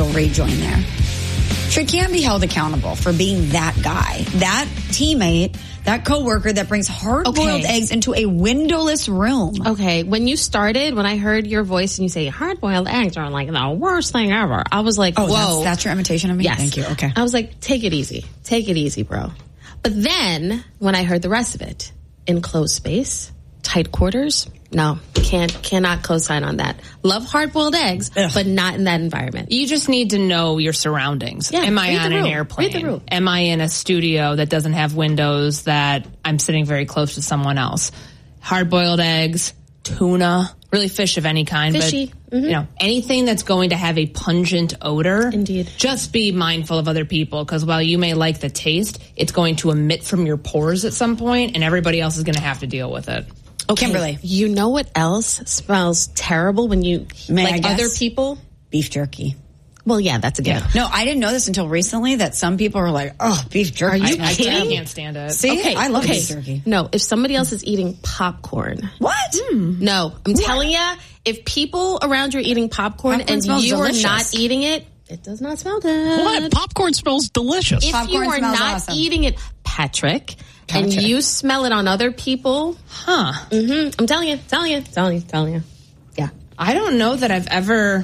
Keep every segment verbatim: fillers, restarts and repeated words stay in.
rejoin there. She can be held accountable for being that guy, that teammate, that coworker that brings hard-boiled okay. eggs into a windowless room. Okay, when you started, when I heard your voice and you say hard-boiled eggs are like the worst thing ever, I was like, oh, whoa. That's, that's your imitation of me? Yes. Thank you, okay. I was like, take it easy. Take it easy, bro. But then, when I heard the rest of it, enclosed space, tight quarters, no, can't, cannot co-sign on that. Love hard-boiled eggs, Ugh. but not in that environment. You just need to know your surroundings. Yeah, Am I on an room. airplane? Am I in a studio that doesn't have windows that I'm sitting very close to someone else? Hard-boiled eggs, tuna, really fish of any kind. Fishy. But, mm-hmm. you know, anything that's going to have a pungent odor. Indeed. Just be mindful of other people, because while you may like the taste, it's going to emit from your pores at some point, and everybody else is going to have to deal with it. Okay, Kimberly. You know what else smells terrible when you, May like I other guess? people? Beef jerky. Well, yeah, that's a given. No, I didn't know this until recently that some people are like, oh, beef jerky. Are you I, kidding? I can't stand it. See, okay, I love okay. beef jerky. No, if somebody else is eating popcorn. What? Mm. No, I'm what? telling you, if people around you are eating popcorn, popcorn and you delicious. are not eating it, it does not smell good. What? Popcorn smells delicious. If popcorn you are not awesome. eating it, Patrick, Patrick, and you smell it on other people, huh? Mm-hmm, I'm telling you, telling you, telling you, telling you. Yeah. I don't know that I've ever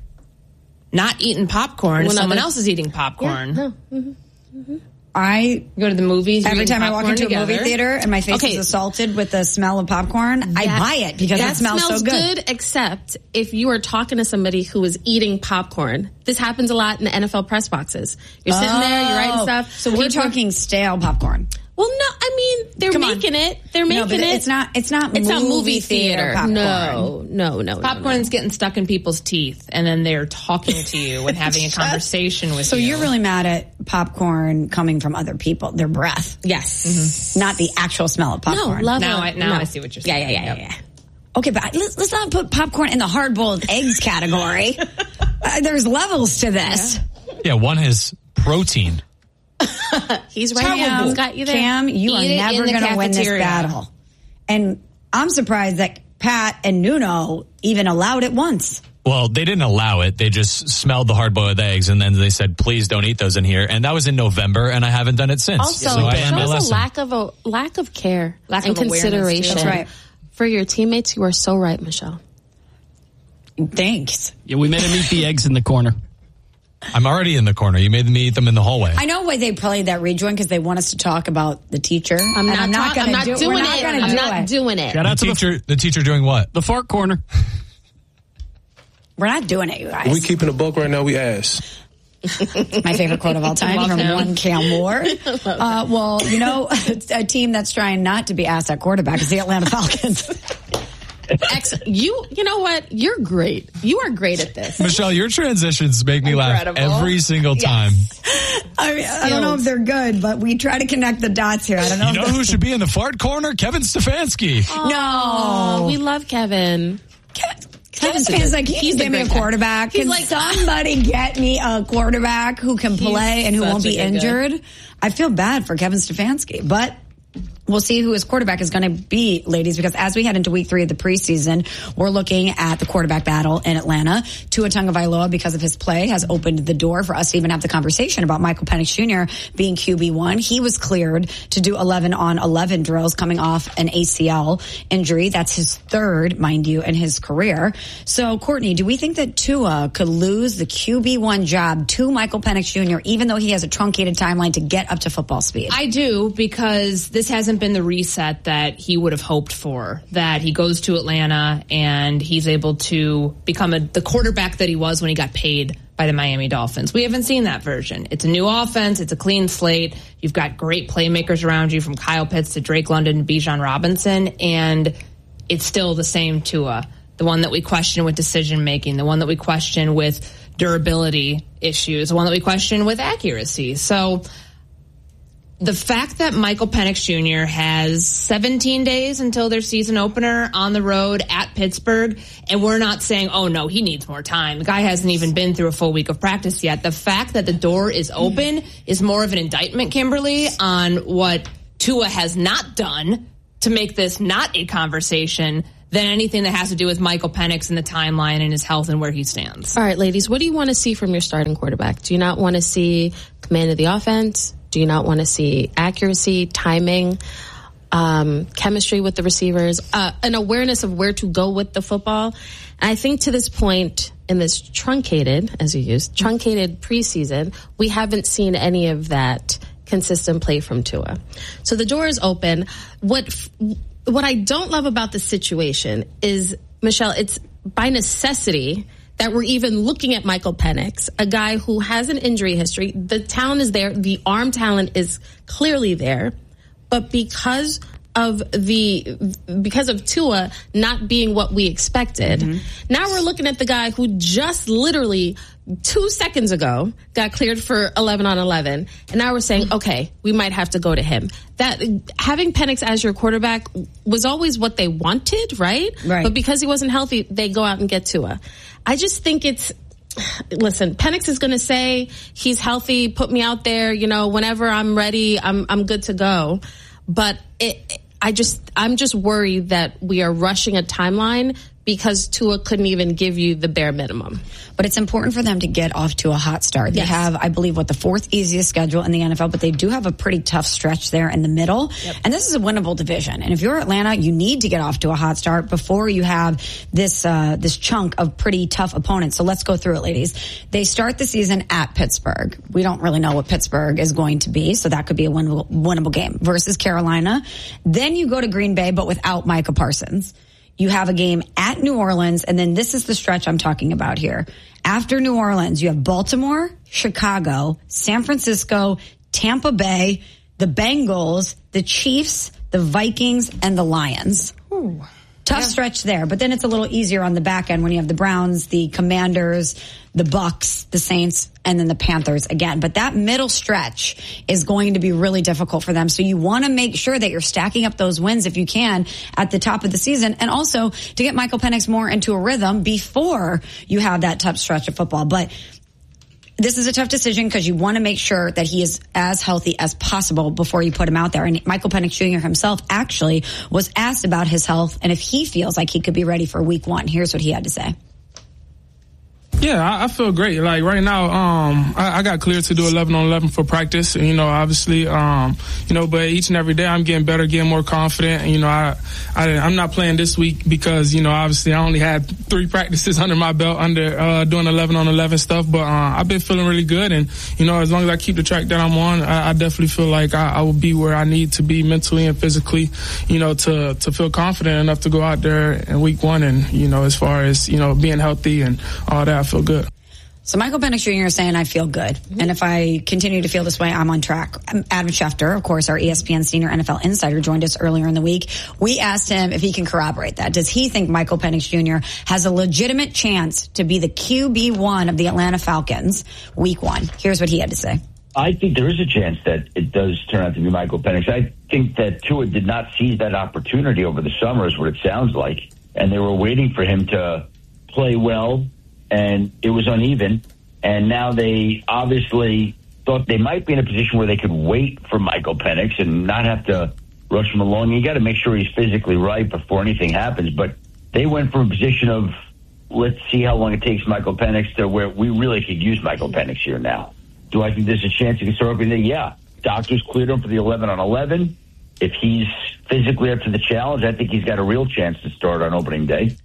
not eaten popcorn. Well, someone no, else is eating popcorn. Yeah, no. Mm-hmm. Mm-hmm. I go to the movies. Every time I walk into together. a movie theater and my face okay. is assaulted with the smell of popcorn, that, I buy it because it smells, smells so good. good. Except if you are talking to somebody who is eating popcorn. This happens a lot in the N F L press boxes. You're sitting oh, there, you're writing stuff. So we're talking stale popcorn. Well, no, I mean they're Come making on. it. They're making no, but it. It's not. It's not. It's movie not movie theater. theater. Popcorn. No, no, no. Popcorn's no, no. getting stuck in people's teeth, and then they're talking to you and having a conversation with so you. So you're really mad at popcorn coming from other people, their breath. Yes, mm-hmm. Not the actual smell of popcorn. No, love now, it. I, now no. I see what you're saying. Yeah, yeah, yeah, yeah. yeah. Okay, but let's, let's not put popcorn in the hard-boiled eggs category. uh, there's levels to this. Yeah, yeah one has protein. He's right now. He's got you there. Cam, you Eat are never going to win this battle. And I'm surprised that Pat and Nuno even allowed it once. Well, they didn't allow it. They just smelled the hard-boiled eggs, and then they said, please don't eat those in here. And that was in November, and I haven't done it since. Also, so I learned my shows lesson. a lack of a lack of care lack and of consideration. That's right. For your teammates, you are so right, Michelle. Thanks. Yeah, we made them eat the eggs in the corner. I'm already in the corner. You made me eat them in the hallway. I know why they played that rejoin, because they want us to talk about the teacher. I'm not, I'm not ta- going I'm to not do, doing not it. Gonna I'm do not it. doing it. Shout out the to teacher. The, the teacher doing what? The fart corner. We're not doing it, you guys. We keeping a book right now. We ass. My favorite quote of all time from one Cam Moore. Uh, well, you know, a team that's trying not to be asked at quarterback is the Atlanta Falcons. Ex- you, you know what? You're great. You are great at this. Michelle, your transitions make me Incredible. laugh every single time. I mean, I don't know if they're good, but we try to connect the dots here. I don't know. You know who should be in the fart corner? Kevin Stefanski. Oh, no, we love Kevin. Kevin, Kevin Stefanski's like, he he's can give me a quarterback. He's Can like, somebody get me a quarterback who can play and who won't be injured? Guy. I feel bad for Kevin Stefanski, but we'll see who his quarterback is going to be, ladies, because as we head into week three of the preseason, we're looking at the quarterback battle in Atlanta. Tua Tagovailoa, because of his play, has opened the door for us to even have the conversation about Michael Penix Junior being Q B one. He was cleared to do eleven on eleven drills coming off an A C L injury. That's his third, mind you, in his career. So, Courtney, do we think that Tua could lose the Q B one job to Michael Penix Junior, even though he has a truncated timeline to get up to football speed? I do, because this hasn't been the reset that he would have hoped for, that he goes to Atlanta and he's able to become a, the quarterback that he was when he got paid by the Miami Dolphins. We haven't seen that version. It's a new offense. It's a clean slate. You've got great playmakers around you, from Kyle Pitts to Drake London and Bijan Robinson, and it's still the same Tua, the one that we question with decision making, the one that we question with durability issues, the one that we question with accuracy. So the fact that Michael Penix Junior has seventeen days until their season opener on the road at Pittsburgh, and we're not saying, oh no, he needs more time. The guy hasn't even been through a full week of practice yet. The fact that the door is open is more of an indictment, Kimberly, on what Tua has not done to make this not a conversation than anything that has to do with Michael Penix and the timeline and his health and where he stands. All right, ladies, what do you want to see from your starting quarterback? Do you not want to see command of the offense? Do you not want to see accuracy, timing, um, chemistry with the receivers, uh, an awareness of where to go with the football? And I think to this point in this truncated, as you used, truncated preseason, we haven't seen any of that consistent play from Tua. So the door is open. What what I don't love about the situation is, Michelle, it's by necessity that we're even looking at Michael Penix, a guy who has an injury history. The talent is there. The arm talent is clearly there. But because of the because of Tua not being what we expected, mm-hmm. now we're looking at the guy who just literally two seconds ago got cleared for eleven on eleven, and now we're saying, okay, we might have to go to him. That having Penix as your quarterback was always what they wanted, right? Right. But because he wasn't healthy, they go out and get Tua. I just think it's. Listen, Penix is going to say he's healthy. Put me out there. You know, whenever I'm ready, I'm I'm good to go. But it, I just, I'm just worried that we are rushing a timeline because Tua couldn't even give you the bare minimum. But it's important for them to get off to a hot start. They yes. have, I believe, what, the fourth easiest schedule in the N F L, but they do have a pretty tough stretch there in the middle. Yep. And this is a winnable division. And if you're Atlanta, you need to get off to a hot start before you have this, uh, this chunk of pretty tough opponents. So let's go through it, ladies. They start the season at Pittsburgh. We don't really know what Pittsburgh is going to be, so that could be a winnable, winnable game versus Carolina. Then you go to Green Bay, but without Micah Parsons. You have a game at New Orleans, and then this is the stretch I'm talking about here. After New Orleans, you have Baltimore, Chicago, San Francisco, Tampa Bay, the Bengals, the Chiefs, the Vikings, and the Lions. Ooh. Tough yeah. stretch there, but then it's a little easier on the back end when you have the Browns, the Commanders, the Bucks, the Saints, and then the Panthers again. But that middle stretch is going to be really difficult for them. So you want to make sure that you're stacking up those wins if you can at the top of the season, and also to get Michael Penix more into a rhythm before you have that tough stretch of football. But this is a tough decision because you want to make sure that he is as healthy as possible before you put him out there. And Michael Penix Junior himself actually was asked about his health and if he feels like he could be ready for week one. Here's what he had to say. Yeah, I, I feel great. Like right now, um, I, I got cleared to do eleven on eleven for practice. You know, obviously, um, you know, but each and every day I'm getting better, getting more confident. And, you know, I, I, I'm not playing this week because, you know, obviously I only had three practices under my belt under, uh, doing eleven on eleven stuff. But, uh, I've been feeling really good. And, you know, as long as I keep the track that I'm on, I, I definitely feel like I, I will be where I need to be mentally and physically, you know, to, to feel confident enough to go out there in week one. And, you know, as far as, you know, being healthy and all that, I feel good. So Michael Penix Junior is saying, I feel good. Mm-hmm. And if I continue to feel this way, I'm on track. Adam Schefter, of course, our E S P N senior N F L insider, joined us earlier in the week. We asked him if he can corroborate that. Does he think Michael Penix Junior has a legitimate chance to be the Q B one of the Atlanta Falcons week one? Here's what he had to say. I think there is a chance that it does turn out to be Michael Penix. I think that Tua did not seize that opportunity over the summer is what it sounds like. And they were waiting for him to play well, and it was uneven. And now they obviously thought they might be in a position where they could wait for Michael Penix and not have to rush him along. You got to make sure he's physically right before anything happens. But they went from a position of, let's see how long it takes Michael Penix, to where we really could use Michael Penix here now. Do I think there's a chance he can start opening day? Yeah. Doctors cleared him for the eleven on eleven. If he's physically up to the challenge, I think he's got a real chance to start on opening day.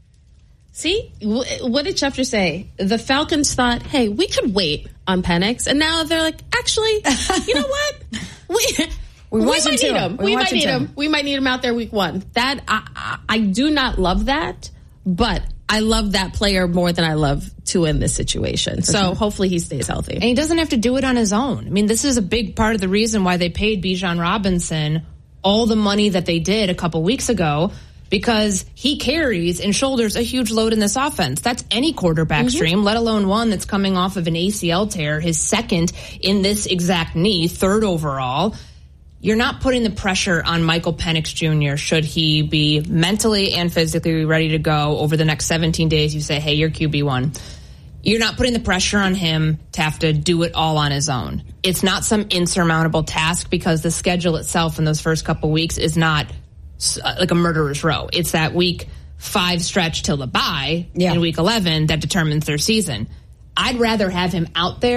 See, what did Schefter say? The Falcons thought, hey, we could wait on Penix. And now they're like, actually, you know what? We, we, we might need him. We, we might need him. him. We might need him out there week one. That I, I, I do not love that, but I love that player more than I love Tua in this situation. So sure. Hopefully he stays healthy. And he doesn't have to do it on his own. I mean, this is a big part of the reason why they paid Bijan Robinson all the money that they did a couple weeks ago, because he carries and shoulders a huge load in this offense. That's any quarterback mm-hmm. stream, let alone one that's coming off of an A C L tear, his second in this exact knee, third overall. You're not putting the pressure on Michael Penix Junior should he be mentally and physically ready to go over the next seventeen days. You say, hey, you're Q B one. You're not putting the pressure on him to have to do it all on his own. It's not some insurmountable task, because the schedule itself in those first couple weeks is not like a murderer's row. It's that week five stretch till the bye yeah. in week eleven that determines their season. I'd rather have him out there